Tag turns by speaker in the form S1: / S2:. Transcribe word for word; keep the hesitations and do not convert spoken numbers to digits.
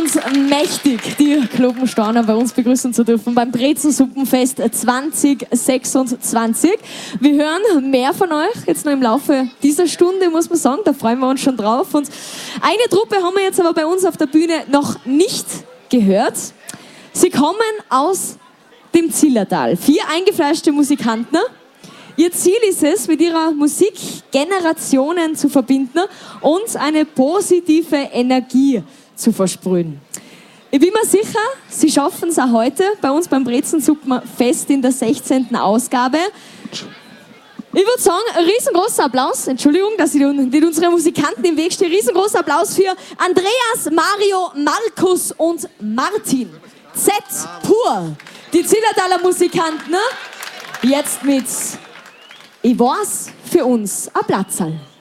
S1: uns mächtig, die Globenstauner bei uns begrüßen zu dürfen beim Brezensuppenfest zwanzig sechsundzwanzig. Wir hören mehr von euch jetzt noch im Laufe dieser Stunde, muss man sagen. Da freuen wir uns schon drauf. Und eine Truppe haben wir jetzt aber bei uns auf der Bühne noch nicht gehört. Sie kommen aus dem Zillertal. Vier eingefleischte Musikanten. Ihr Ziel ist es, mit ihrer Musik Generationen zu verbinden und eine positive Energie zu versprühen. Ich bin mir sicher, Sie schaffen es auch heute bei uns beim Brezensuppenfest in der sechzehnten Ausgabe. Ich würde sagen, ein riesengroßer Applaus, Entschuldigung, dass ich den unsere Musikanten im Weg stehe, riesengroßer Applaus für Andreas, Mario, Markus und Martin. Z pur, die Zillertaler Musikanten, jetzt mit Ich weiß für uns ein Platzerl.